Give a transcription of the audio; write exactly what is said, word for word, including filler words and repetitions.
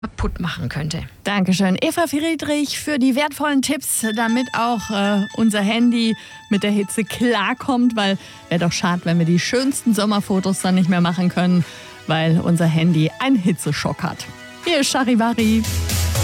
kaputt machen könnte. Dankeschön, Eva Friedrich, für die wertvollen Tipps, damit auch äh, unser Handy mit der Hitze klarkommt, weil wäre doch schade, wenn wir die schönsten Sommerfotos dann nicht mehr machen können, weil unser Handy einen Hitzeschock hat. Hier ist Charivari.